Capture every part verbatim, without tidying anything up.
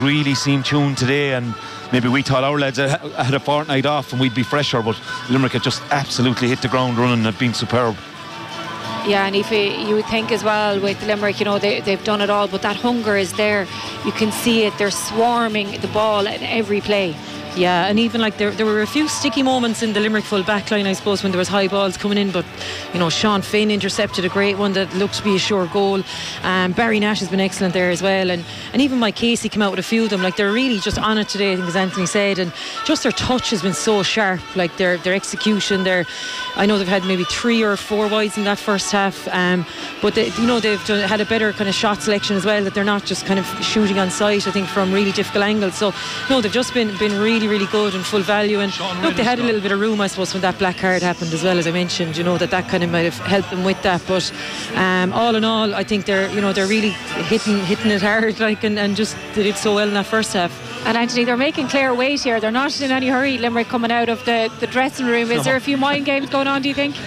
really seemed tuned today, and maybe we thought our lads had had a fortnight off and we'd be fresher, but Limerick had just absolutely hit the ground running and had been superb. Yeah, and if it, you would think as well with Limerick, you know, they, they've done it all, but that hunger is there. You can see it. They're swarming the ball in every play. Yeah, and even like there, there were a few sticky moments in the Limerick full back line, I suppose, when there was high balls coming in, but you know, Sean Finn intercepted a great one that looked to be a sure goal. um, Barry Nash has been excellent there as well, and, and even Mike Casey came out with a few of them. Like, they're really just on it today, I think, as Anthony said, and just their touch has been so sharp. Like their, their execution, their, I know they've had maybe three or four wides in that first half, um, but they, you know, they've done, had a better kind of shot selection as well, that they're not just kind of shooting on sight, I think, from really difficult angles. So no, they've just been, been really really good and full value, and look, they had a little bit of room, I suppose, when that black card happened as well, as I mentioned, you know, that that kind of might have helped them with that. But um, all in all, I think they're, you know, they're really hitting hitting it hard, like, and, and just they did so well in that first half. And Anthony, they're making clear weight here. They're not in any hurry, Limerick, coming out of the, the dressing room. Is no. there a few mind games going on, do you think?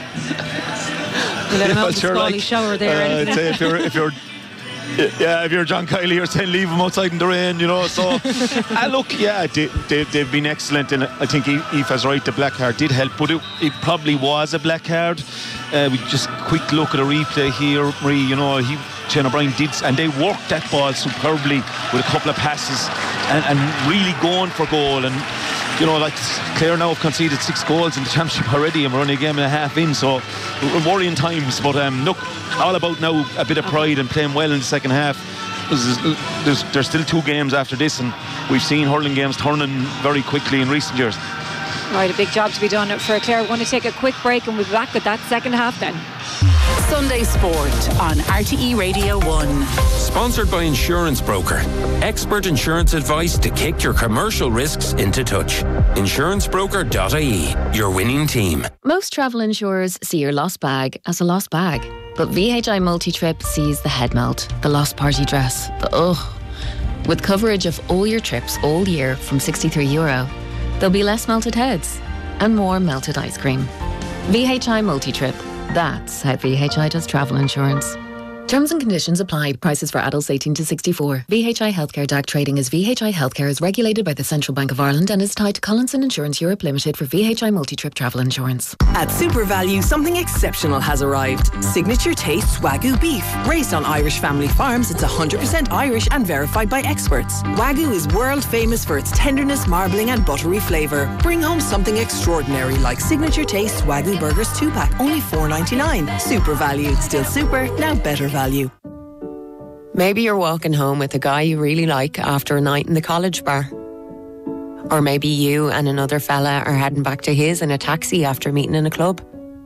You let him out of the scally like, shower there. Uh, if you're if you're Yeah, if you're John Kiley, you're saying leave them outside in the rain, you know. So, uh, look, yeah, they, they, they've been excellent, and I think Aoife's right, the black card did help, but it, it probably was a black card. Uh, we just quick look at a replay here, Marie, you know, he, Shane O'Brien did, and they worked that ball superbly with a couple of passes and, and really going for goal. And you know, like, Clare now have conceded six goals in the championship already, and we're only a game and a half in, so we're worrying times. But um, look, all about now a bit of pride and playing well in the second half. There's, there's, there's still two games after this, and we've seen hurling games turning very quickly in recent years. Right, a big job to be done for Clare. We're going to take a quick break and we'll be back with that second half then. Sunday Sport on R T E Radio one. Sponsored by Insurance Broker. Expert insurance advice to kick your commercial risks into touch. Insurance Broker dot I E, your winning team. Most travel insurers see your lost bag as a lost bag. But V H I Multi-Trip sees the head melt, the lost party dress, the ugh. With coverage of all your trips all year from sixty-three euro, there'll be less melted heads and more melted ice cream. V H I Multi-Trip. That's how V H I does travel insurance. Terms and conditions apply. Prices for adults eighteen to sixty-four. V H I Healthcare D A C trading as V H I Healthcare is regulated by the Central Bank of Ireland and is tied to Collinson Insurance Europe Limited for V H I multi-trip travel insurance. At Super Value, something exceptional has arrived. Signature Taste Wagyu beef. Raised on Irish family farms, it's one hundred percent Irish and verified by experts. Wagyu is world famous for its tenderness, marbling and buttery flavour. Bring home something extraordinary like Signature Taste Wagyu Burgers two pack, only four ninety-nine. Super Value. Still super, now better value. Maybe you're walking home with a guy you really like after a night in the college bar. Or maybe you and another fella are heading back to his in a taxi after meeting in a club.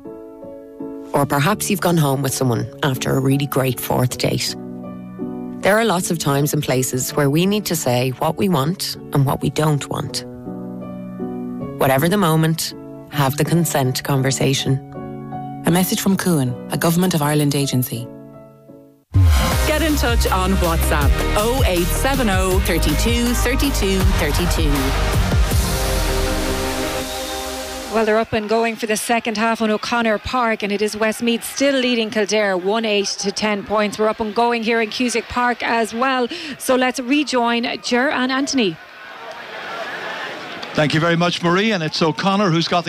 Or perhaps you've gone home with someone after a really great fourth date. There are lots of times and places where we need to say what we want and what we don't want. Whatever the moment, have the consent conversation. A message from Cuan, a Government of Ireland agency. Get in touch on WhatsApp oh eight seven oh, thirty-two, thirty-two, thirty-two. Well, they're up and going for the second half on O'Connor Park, and it is Westmeath still leading Kildare one eight to ten points. We're up and going here in Cusack Park as well. So let's rejoin Ger and Anthony. Thank you very much, Marie, and it's O'Connor who's got the